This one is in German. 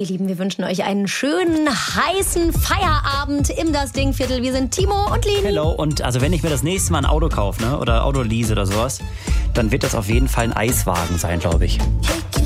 Ihr Lieben, wir wünschen euch einen schönen, heißen Feierabend im Das Ding-Viertel. Wir sind Timo und Lini. Hello, und also wenn ich mir das nächste Mal ein Auto kaufe, ne, oder Auto lease oder sowas, dann wird das auf jeden Fall ein Eiswagen sein, glaube ich.